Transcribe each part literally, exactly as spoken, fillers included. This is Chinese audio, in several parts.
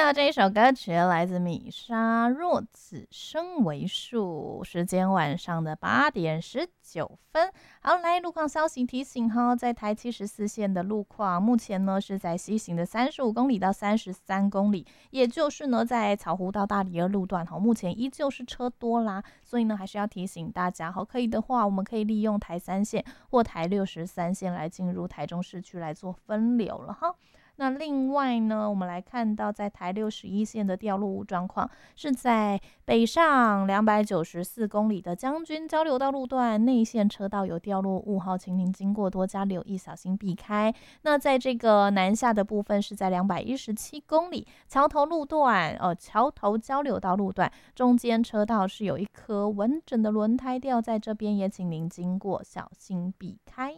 到这一首歌曲来自米莎，若此生为数，时间晚上的八点十九分。好，来路况消息提醒哈，在台七十四线的路况，目前呢是在西行的三十五公里到三十三公里，也就是呢在草湖到大里二路段哈，目前依旧是车多啦，所以呢还是要提醒大家哈，可以的话，我们可以利用台三线或台六十三线来进入台中市区来做分流了哈。那另外呢，我们来看到在台六十一线的调路状况，是在北上两百九十四公里的将军交流道路段内线车道有掉落物，好，请您经过多加留意，小心避开。那在这个南下的部分是在两百一十七公里桥头路段，呃，桥头交流道路段中间车道是有一颗完整的轮胎掉在这边，也请您经过小心避开。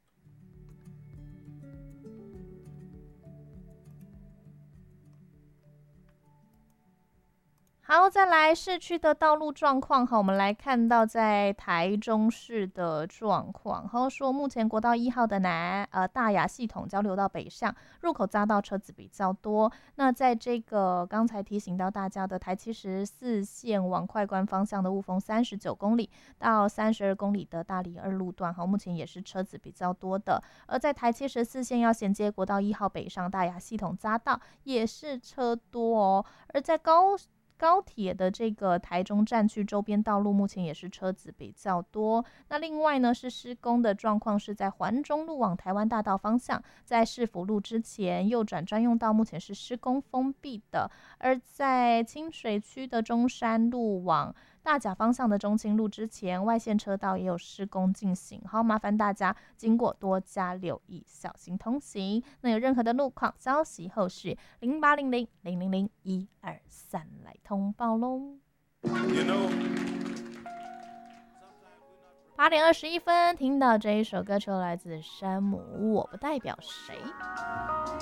好，再来市区的道路状况哈，我们来看到在台中市的状况，好说目前国道一号的南呃大雅系统交流到北上入口匝道车子比较多。那在这个刚才提醒到大家的台七十四线往快关方向的雾峰三十九公里到三十二公里的大里二路段哈，目前也是车子比较多的。而在台七十四线要衔接国道一号北上大雅系统匝道也是车多哦。而在高高铁的这个台中站区周边道路目前也是车子比较多。那另外呢是施工的状况是在环中路往台湾大道方向，在市府路之前右转专用道目前是施工封闭的。而在清水区的中山路往大甲方向的中清路之前，外线车道也有施工进行，好，麻烦大家经过多加留意，小心通行。那有任何的路况消息，后续零八零零零零零一二三来通报喽。八点二十一分，听到这一首歌曲来自山姆，我不代表谁。